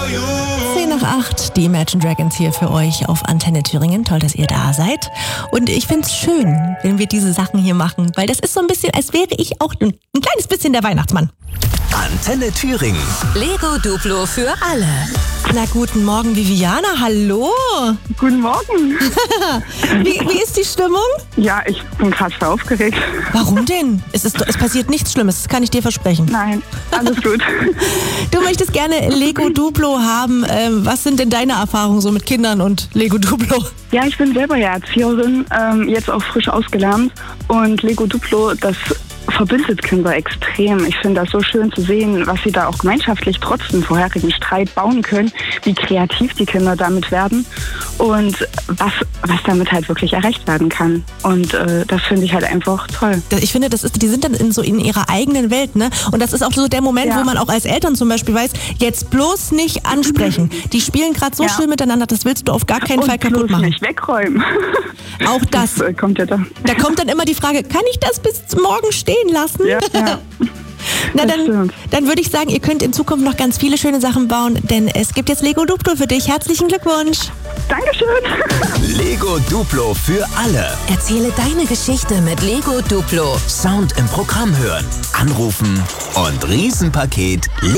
10:08, die Imagine Dragons hier für euch auf Antenne Thüringen. Toll, dass ihr da seid. Und ich finde es schön, wenn wir diese Sachen hier machen, weil das ist so ein bisschen, als wäre ich auch ein kleines bisschen der Weihnachtsmann. Antenne Thüringen. Lego Duplo für alle. Na, guten Morgen, Viviana, hallo. Guten Morgen. Wie ist die Stimmung? Ja, ich bin gerade voll aufgeregt. Warum denn? Es passiert nichts Schlimmes, das kann ich dir versprechen. Nein, alles gut. Du möchtest gerne Lego Duplo haben. Was sind denn deine Erfahrungen so mit Kindern und Lego Duplo? Ja, ich bin selber ja Erzieherin, jetzt auch frisch ausgelernt. Und Lego Duplo, das verbindet Kinder extrem. Ich finde das so schön zu sehen, was sie da auch gemeinschaftlich trotz dem vorherigen Streit bauen können, wie kreativ die Kinder damit werden und was damit halt wirklich erreicht werden kann. Und das finde ich halt einfach toll. Ich finde, die sind dann in ihrer eigenen Welt, ne? Und das ist auch so der Moment, wo man auch als Eltern zum Beispiel weiß, jetzt bloß nicht ansprechen. Die spielen gerade so schön miteinander, das willst du auf gar keinen Fall kaputt machen. Nicht wegräumen. Auch das. Das kommt ja da. Da kommt dann immer die Frage, kann ich das bis morgen stehen lassen? Ja. Na, dann würde ich sagen, ihr könnt in Zukunft noch ganz viele schöne Sachen bauen, denn es gibt jetzt Lego Duplo für dich. Herzlichen Glückwunsch. Dankeschön. Lego Duplo für alle. Erzähle deine Geschichte mit Lego Duplo. Sound im Programm hören, anrufen und Riesenpaket